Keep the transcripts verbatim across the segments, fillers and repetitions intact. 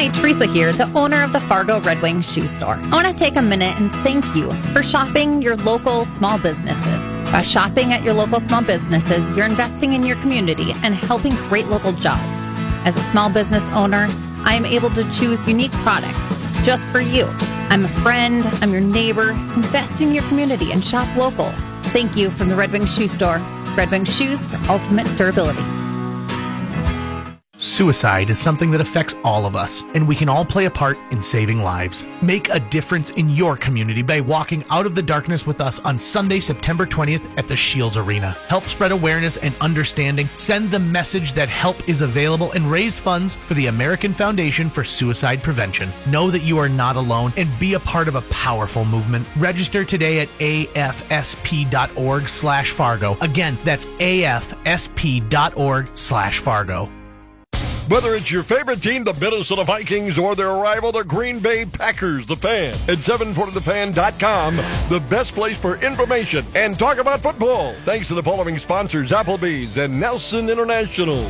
Hi, Teresa here, the owner of the Fargo Red Wing Shoe Store. I want to take a minute and thank you for shopping your local small businesses. By shopping at your local small businesses, you're investing in your community and helping create local jobs. As a small business owner, I am able to choose unique products just for you. I'm a friend, I'm your neighbor. Invest in your community and shop local. Thank you from the Red Wing Shoe Store. Red Wing Shoes for ultimate durability. Suicide is something that affects all of us, and we can all play a part in saving lives. Make a difference in your community by walking out of the darkness with us on Sunday, September twentieth at the Shields Arena. Help spread awareness and understanding, send the message that help is available, and raise funds for the American Foundation for Suicide Prevention. Know that you are not alone and be a part of a powerful movement. Register today at afsp.org slash Fargo. Again, that's afsp.org slash Fargo. Whether it's your favorite team, the Minnesota Vikings, or their rival, the Green Bay Packers, The Fan, at seven forty the fan dot com, the best place for information and talk about football. Thanks to the following sponsors, Applebee's and Nelson International.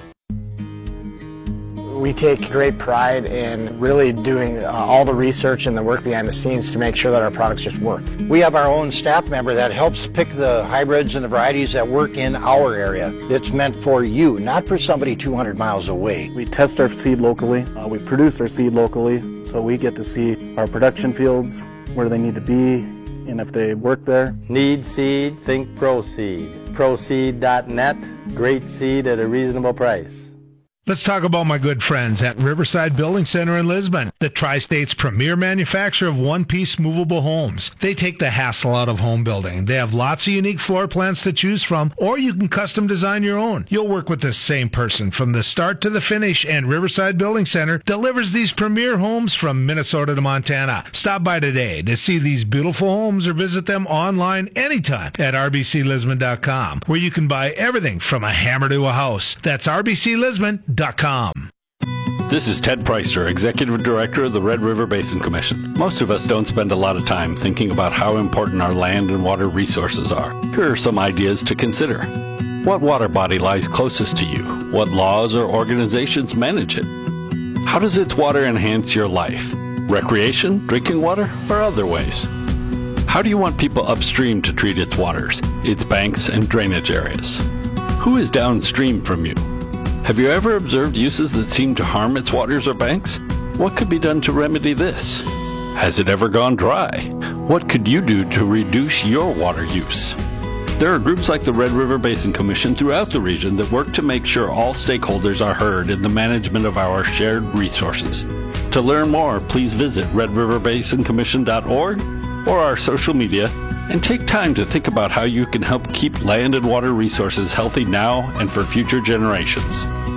We take great pride in really doing uh, all the research and the work behind the scenes to make sure that our products just work. We have our own staff member that helps pick the hybrids and the varieties that work in our area. It's meant for you, not for somebody two hundred miles away. We test our seed locally. Uh, we produce our seed locally, so we get to see our production fields, where they need to be, and if they work there. Need seed? Think ProSeed. ProSeed dot net. Great seed at a reasonable price. Let's talk about my good friends at Riverside Building Center in Lisbon, the Tri-State's premier manufacturer of one-piece movable homes. They take the hassle out of home building. They have lots of unique floor plans to choose from, or you can custom design your own. You'll work with the same person from the start to the finish, and Riverside Building Center delivers these premier homes from Minnesota to Montana. Stop by today to see these beautiful homes or visit them online anytime at r b c lisbon dot com, where you can buy everything from a hammer to a house. That's r b c lisbon dot com. This is Ted Preister, Executive Director of the Red River Basin Commission. Most of us don't spend a lot of time thinking about how important our land and water resources are. Here are some ideas to consider. What water body lies closest to you? What laws or organizations manage it? How does its water enhance your life? Recreation, drinking water, or other ways? How do you want people upstream to treat its waters, its banks, and drainage areas? Who is downstream from you? Have you ever observed uses that seem to harm its waters or banks? What could be done to remedy this? Has it ever gone dry? What could you do to reduce your water use? There are groups like the Red River Basin Commission throughout the region that work to make sure all stakeholders are heard in the management of our shared resources. To learn more, please visit red river basin commission dot org or our social media, and take time to think about how you can help keep land and water resources healthy now and for future generations.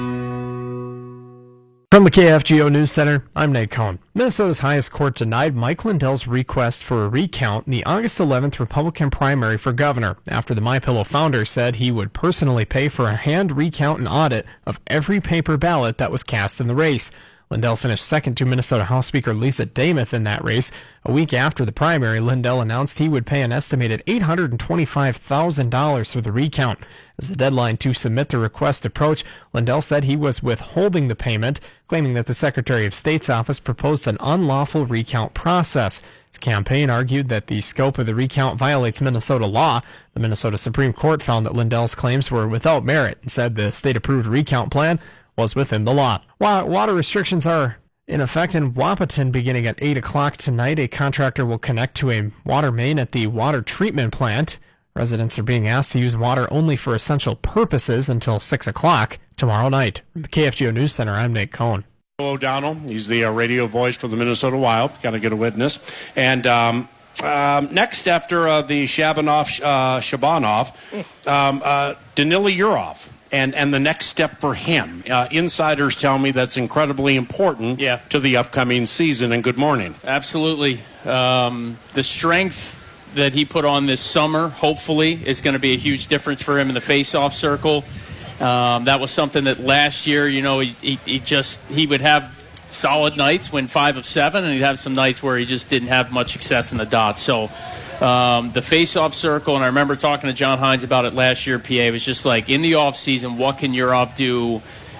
From the K F G O News Center, I'm Nate Cohn. Minnesota's highest court denied Mike Lindell's request for a recount in the August eleventh Republican primary for governor after the MyPillow founder said he would personally pay for a hand recount and audit of every paper ballot that was cast in the race. Lindell finished second to Minnesota House Speaker Lisa Damoth in that race. A week after the primary, Lindell announced he would pay an estimated eight hundred twenty-five thousand dollars for the recount. As the deadline to submit the request approached, Lindell said he was withholding the payment, claiming that the Secretary of State's office proposed an unlawful recount process. His campaign argued that the scope of the recount violates Minnesota law. The Minnesota Supreme Court found that Lindell's claims were without merit and said the state-approved recount plan was within the law. Water restrictions are in effect in Wahpeton beginning at eight o'clock tonight. A contractor will connect to a water main at the water treatment plant. Residents are being asked to use water only for essential purposes until six o'clock tomorrow night. From the K F G O News Center, I'm Nate Cohn. O'Donnell, he's the uh, radio voice for the Minnesota Wild. Got to get a witness. And um, um, next, after uh, the Shabanov, uh, Shabanov, um, uh, Danila Yurov. And, and the next step for him. Uh, insiders tell me that's incredibly important yeah. to the upcoming season. And good morning. Absolutely. Um, the strength that he put on this summer, hopefully, is going to be a huge difference for him in the face-off circle. Um, that was something that last year, you know, he, he, he just he would have solid nights, win five of seven, and he'd have some nights where he just didn't have much success in the dots. So um, the face-off circle, and I remember talking to John Hines about it last year, P A, was just like, in the offseason, what can Yurov do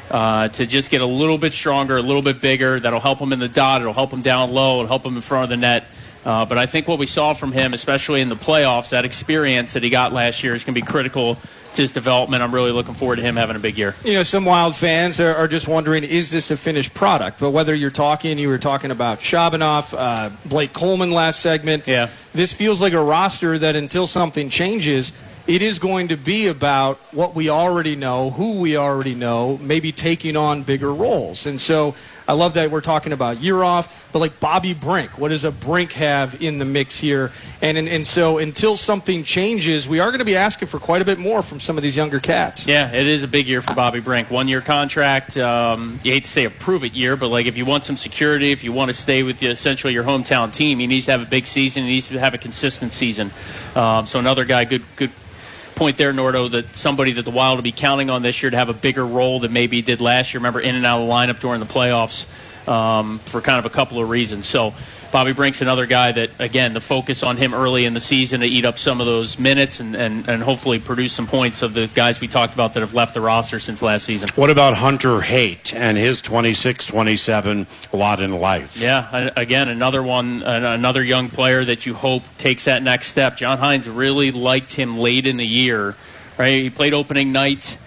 uh, to just get a little bit stronger, a little bit bigger. That'll help him in the dot. It'll help him down low. It'll help him in front of the net. Uh, but I think what we saw from him, especially in the playoffs, that experience that he got last year is going to be critical to his development. I'm really looking forward to him having a big year. You know, some Wild fans are, are just wondering, is this a finished product? But whether you're talking, you were talking about Shabanov, uh, Blake Coleman last segment. Yeah. This feels like a roster that until something changes, it is going to be about what we already know, who we already know, maybe taking on bigger roles. And so I love that we're talking about Urov, but like Bobby Brink, what does a Brink have in the mix here? And, and and so until something changes, we are going to be asking for quite a bit more from some of these younger cats. Yeah, it is a big year for Bobby Brink. One-year contract. Um, you hate to say a prove-it year, but like if you want some security, if you want to stay with the, essentially your hometown team, he needs to have a big season. He needs to have a consistent season. Um, so another guy, good good. point there, Nordo, that somebody that the Wild will be counting on this year to have a bigger role than maybe he did last year. Remember, in and out of the lineup during the playoffs um, for kind of a couple of reasons. So Bobby Brink's another guy that, again, the focus on him early in the season to eat up some of those minutes and, and, and hopefully produce some points of the guys we talked about that have left the roster since last season. What about Hunter Haight and his twenty-six twenty-seven lot in life? Yeah, again, another one, another young player that you hope takes that next step. John Hines really liked him late in the year, right? He played opening night.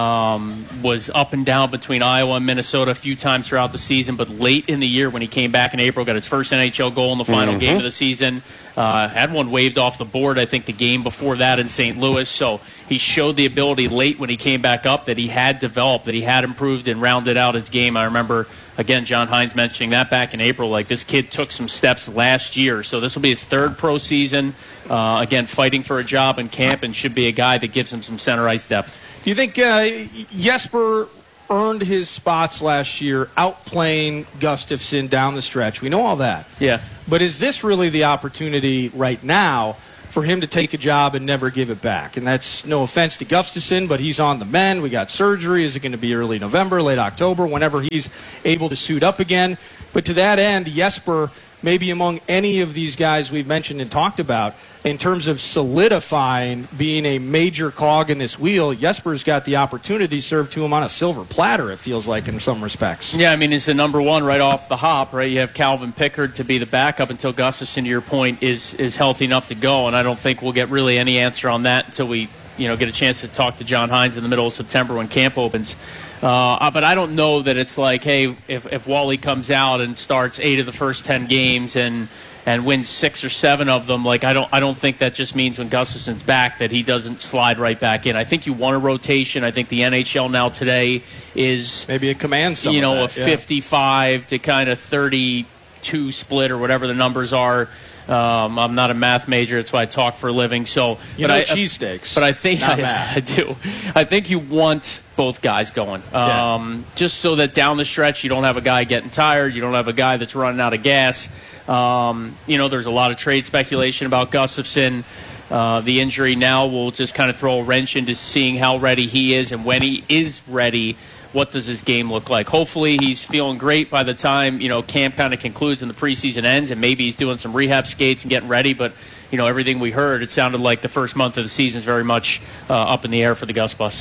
Um, was up and down between Iowa and Minnesota a few times throughout the season, but late in the year when he came back in April, got his first N H L goal in the final mm-hmm. game of the season, uh, had one waved off the board, I think, the game before that in Saint Louis. So he showed the ability late when he came back up that he had developed, that he had improved and rounded out his game. I remember, again, John Hines mentioning that back in April, like this kid took some steps last year. So this will be his third pro season, uh, again, fighting for a job in camp, and should be a guy that gives him some center ice depth. Do you think uh, Jesper earned his spots last year outplaying Gustafsson down the stretch? We know all that. Yeah. But is this really the opportunity right now for him to take a job and never give it back? And that's no offense to Gustafsson, but he's on the mend. We got surgery. Is it going to be early November, late October, whenever he's able to suit up again? But to that end, Jesper, maybe among any of these guys we've mentioned and talked about, in terms of solidifying being a major cog in this wheel, Jesper's got the opportunity served to him on a silver platter, it feels like, in some respects. Yeah, I mean, he's the number one right off the hop, right? You have Calvin Pickard to be the backup until Gustafsson, to your point, is is healthy enough to go, and I don't think we'll get really any answer on that until we, you know, get a chance to talk to John Hines in the middle of September when camp opens. Uh, but I don't know that it's like, hey, if, if Wally comes out and starts eight of the first ten games and and wins six or seven of them, like I don't I don't think that just means when Gustafsson's back that he doesn't slide right back in. I think you want a rotation. I think the N H L now today is maybe a command some you know of that, a fifty-five yeah. to kind of thirty-two split or whatever the numbers are. Um, I'm not a math major. That's why I talk for a living. So, you but know I, cheesesteaks. But I think not I, math. I do. I think you want both guys going, um, yeah. just so that down the stretch you don't have a guy getting tired. You don't have a guy that's running out of gas. Um, you know, there's a lot of trade speculation about Gustafsson. Uh, the injury now will just kind of throw a wrench into seeing how ready he is, and when he is ready, what does his game look like? Hopefully he's feeling great by the time, you know, camp kind of concludes and the preseason ends, and maybe he's doing some rehab skates and getting ready. But, you know, everything we heard, it sounded like the first month of the season is very much uh, up in the air for the Gus Bus.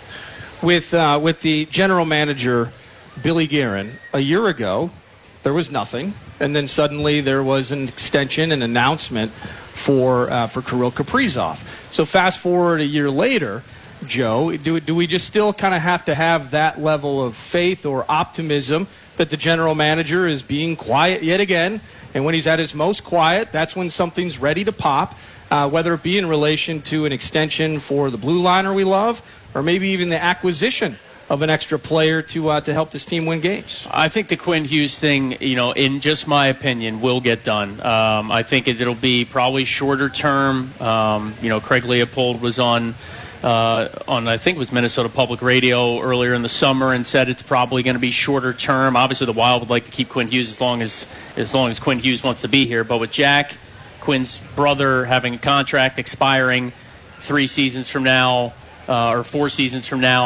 With, uh, with the general manager, Billy Guerin, a year ago, there was nothing. And then suddenly there was an extension, an announcement for, uh, for Kirill Kaprizov. So fast forward a year later, Joe, do, do we just still kind of have to have that level of faith or optimism that the general manager is being quiet yet again? And when he's at his most quiet, that's when something's ready to pop, uh, whether it be in relation to an extension for the blue liner we love, or maybe even the acquisition of an extra player to uh, to help this team win games. I think the Quinn Hughes thing, you know, in just my opinion, will get done. Um, I think it, it'll be probably shorter term. Um, you know, Craig Leopold was on, uh, on I think it was Minnesota Public Radio earlier in the summer and said it's probably going to be shorter term. Obviously, the Wild would like to keep Quinn Hughes as long as as long as Quinn Hughes wants to be here. But with Jack, Quinn's brother, having a contract expiring three seasons from now, uh, or four seasons from now,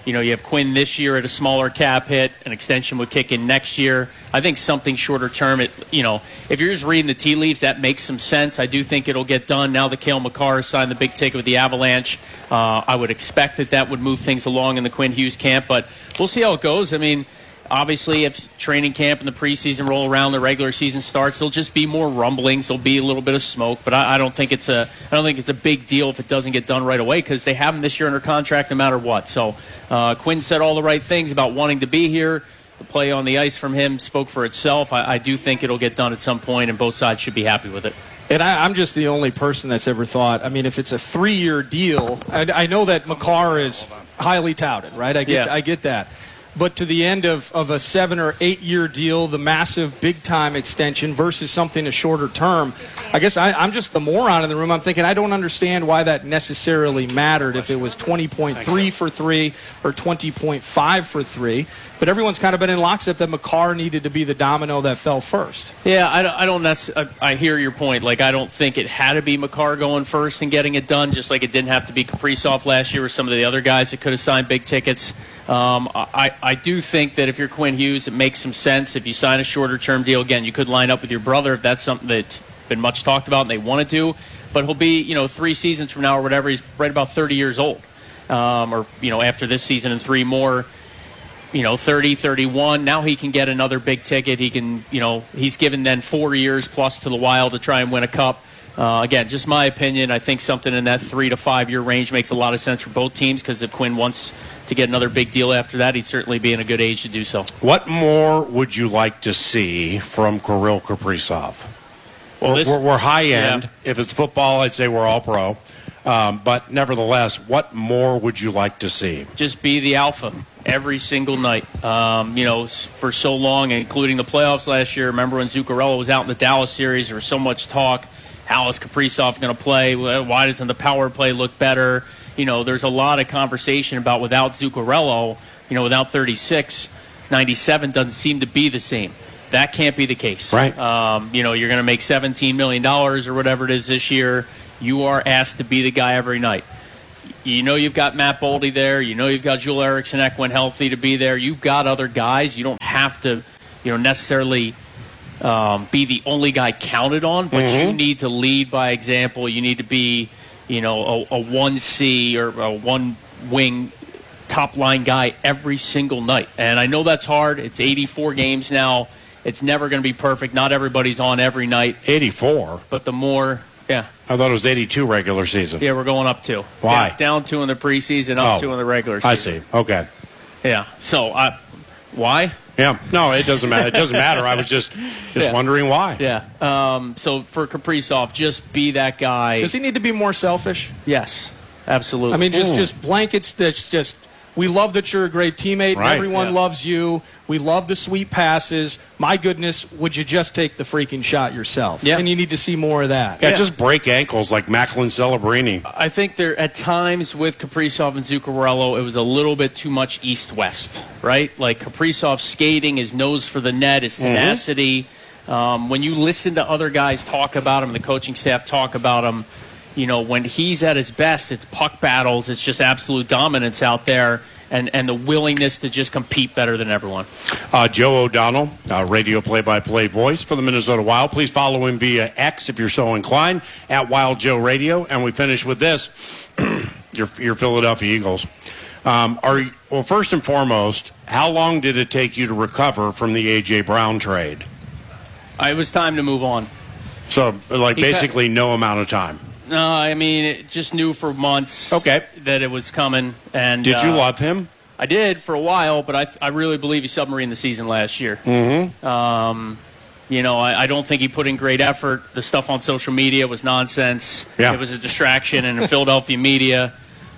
You know, you have Quinn this year at a smaller cap hit. An extension would kick in next year. I think something shorter term, it, you know, if you're just reading the tea leaves, that makes some sense. I do think it'll get done. Now that Cale Makar signed the big ticket with the Avalanche, uh, I would expect that that would move things along in the Quinn Hughes camp. But we'll see how it goes. I mean, obviously, if training camp and the preseason roll around, the regular season starts, there'll just be more rumblings. There'll be a little bit of smoke, but I, I don't think it's a I don't think it's a big deal if it doesn't get done right away because they have him this year under contract no matter what. So uh, Quinn said all the right things about wanting to be here. The play on the ice from him spoke for itself. I, I do think it'll get done at some point, and both sides should be happy with it. And I, I'm just the only person that's ever thought, I mean, if it's a three-year deal, I, I know that Makar is highly touted, right? I get, Yeah. I get that. But to the end of, of a seven- or eight-year deal, the massive big-time extension versus something a shorter term, I guess I, I'm just the moron in the room. I'm thinking I don't understand why that necessarily mattered if it was twenty point three for three or twenty point five for three. But everyone's kind of been in lockstep that Makar needed to be the domino that fell first. Yeah, I don't, I don't necessarily, I hear your point. Like, I don't think it had to be Makar going first and getting it done, just like it didn't have to be Kaprizov last year or some of the other guys that could have signed big tickets. Um, I, I do think that if you're Quinn Hughes, it makes some sense. If you sign a shorter-term deal, again, you could line up with your brother if that's something that's been much talked about and they want to do. But he'll be, you know, three seasons from now or whatever, he's right about thirty years old. Um, or, you know, after this season and three more, you know, thirty, thirty-one. Now he can get another big ticket. He can, you know, he's given then four years plus to the Wild to try and win a cup. Uh, again, just my opinion. I think something in that three to five year range makes a lot of sense for both teams because if Quinn wants to get another big deal after that, he'd certainly be in a good age to do so. What more would you like to see from Kirill Kaprizov? Well, we're, this- we're, we're high end. yeah. If it's football, I'd say we're all pro. Um, but nevertheless, what more would you like to see? Just be the alpha every single night. Um, you know, s- for so long, including the playoffs last year. Remember when Zuccarello was out in the Dallas series? There was so much talk. How is Kaprizov going to play? Why doesn't the power play look better? You know, there's a lot of conversation about without Zuccarello, you know, without thirty-six, ninety-seven doesn't seem to be the same. That can't be the case. Right. Um, you know, you're going to make seventeen million dollars or whatever it is this year. You are asked to be the guy every night. You know you've got Matt Boldy there. You know you've got Joel Eriksson Ek when healthy to be there. You've got other guys. You don't have to, you know, necessarily um, be the only guy counted on, but Mm-hmm. you need to lead by example. You need to be, you know, a, a one C or a one wing top line guy every single night. And I know that's hard. It's eighty-four games now. It's never going to be perfect. Not everybody's on every night. eighty-four? But the more, yeah. I thought it was eighty-two regular season. Yeah, we're going up two. Why? Down, down two in the preseason, up Oh, two in the regular season. I see. Okay. Yeah. So, I, why? Yeah. No, it doesn't matter. It doesn't matter. I was just just Yeah. wondering why. Yeah. Um, so for Kaprizov, just be that guy. Does he need to be more selfish? Yes, absolutely. I mean, just, Ooh. just blankets that's just, we love that you're a great teammate. Right, Everyone yeah. loves you. We love the sweet passes. My goodness, would you just take the freaking shot yourself? Yeah. And you need to see more of that. Yeah, just break ankles like Macklin Celebrini. I think there at times with Kaprizov and Zuccarello, it was a little bit too much east-west, right? Like Kaprizov's skating, his nose for the net, his tenacity. Um, when you listen to other guys talk about him, the coaching staff talk about him, you know, when he's at his best, it's puck battles, it's just absolute dominance out there, and, and the willingness to just compete better than everyone. Uh, Joe O'Donnell, uh, radio play-by-play voice for the Minnesota Wild. Please follow him via X if you're so inclined, at Wild Joe Radio. And we finish with this, your, your Philadelphia Eagles. Um, are you, well, first and foremost, how long did it take you to recover from the A J. Brown trade? Uh, it was time to move on. So, like, He cut- basically no amount of time. No, I mean, it just knew for months Okay. that it was coming. And Did you uh, love him? I did for a while, but I, I really believe he submarined the season last year. Mm-hmm. Um, you know, I, I don't think he put in great effort. The stuff on social media was nonsense. Yeah. It was a distraction, and the Philadelphia media,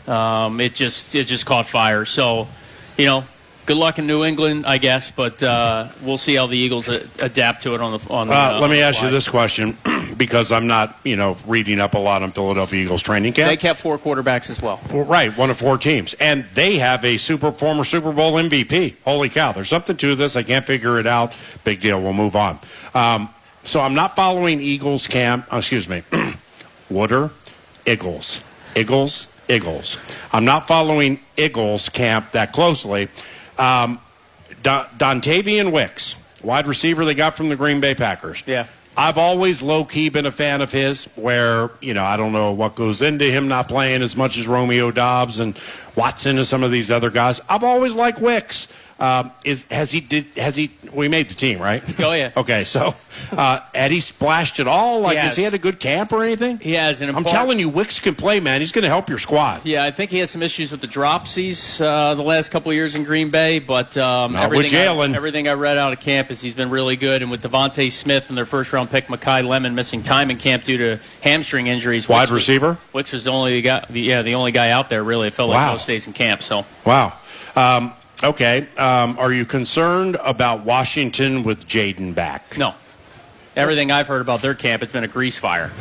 um, it just it just caught fire. So, you know, good luck in New England, I guess, but uh, we'll see how the Eagles a- adapt to it on the on the. Uh, uh, let me on the ask you fly. this question, because I'm not, you know, reading up a lot on Philadelphia Eagles training camp. They kept four quarterbacks as well. Well, right, one of four teams. And they have a super former Super Bowl M V P. Holy cow. There's something to this. I can't figure it out. Big deal. We'll move on. Um, so I'm not following Eagles camp. Oh, excuse me. Wooder, Eagles. Eagles, Eagles. I'm not following Eagles camp that closely. Um, Don- Dontavian Wicks, wide receiver they got from the Green Bay Packers. Yeah. I've always low-key been a fan of his where, you know, I don't know what goes into him not playing as much as Romeo Doubs and Watson and some of these other guys. I've always liked Wicks. Um, is has he did has he we made the team, right? Oh yeah. Okay, so uh, had he splashed at all? Like, He has he has. had a good camp or anything? He has. And I'm telling you, Wicks can play, man. He's going to help your squad. Yeah, I think he had some issues with the dropsies uh, the last couple of years in Green Bay, but um, Not with everything, I, Jalen. everything I read out of camp is he's been really good. And with Devontae Smith and their first-round pick, Mekhi Lemon, missing time in camp due to hamstring injuries. Wide Wicks was- receiver? Wicks was the only guy, the, yeah, the only guy out there, really. It felt like Wow. most days in camp. So Wow. Um, okay. Um, are you concerned about Washington with Jaden back? No. Everything I've heard about their camp, it's been a grease fire.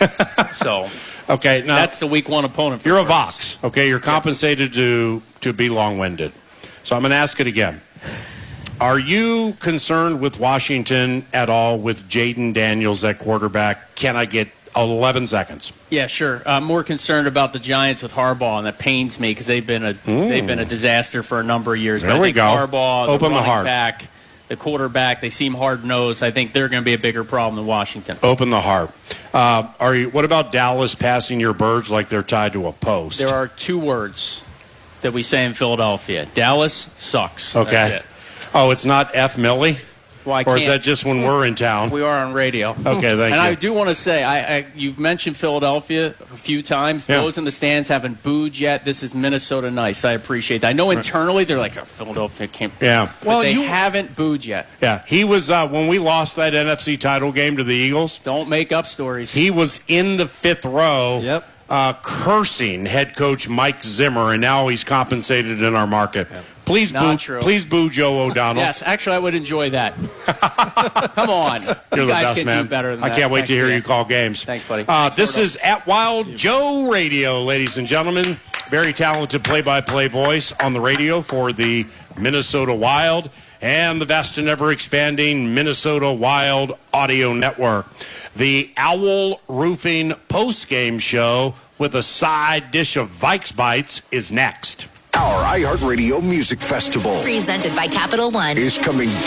so Okay. Now that's the week one opponent. For you're a the Vox. Okay. You're compensated to to be long-winded. So I'm going to ask it again. Are you concerned with Washington at all with Jaden Daniels at quarterback? Can I get eleven seconds? Yeah, sure. I'm more concerned about the Giants with Harbaugh, and that pains me because they've been a they've been a disaster for a number of years. There but I we think go. Harbaugh, Open the the running heart. back, the quarterback, they seem hard nosed. I think they're going to be a bigger problem than Washington. Open the heart. Uh, are you? What about Dallas passing your birds like they're tied to a post? There are two words that we say in Philadelphia: Dallas sucks. Okay. That's it. Oh, it's not F. Millie? Well, I Or is can't- that just when we're in town? We are on radio. Okay, thank and you. I do want to say, I, I you've mentioned Philadelphia a few times. Yeah. Those in the stands haven't booed yet. This is Minnesota nice. I appreciate that. I know internally they're like, oh, Philadelphia can't. Yeah. But Well, they you- haven't booed yet. Yeah, he was uh, when we lost that N F C title game to the Eagles. Don't make up stories. He was in the fifth row, Yep. uh, cursing head coach Mike Zimmer, and now he's compensated in our market. Please Not boo, true. please boo Joe O'Donnell. Yes, actually, I would enjoy that. Come on. You're you the guys best, can man. do better than I that. can't wait Thanks to hear for you that. call games. Thanks, buddy. Uh, Thanks, this Gordo. is At Wild Joe Radio, ladies and gentlemen. Very talented play-by-play voice on the radio for the Minnesota Wild and the vast and ever-expanding Minnesota Wild Audio Network. The Owl Roofing post-game show with a side dish of Vikes Bites is next. Our iHeartRadio Music Festival Presented by Capital One. is coming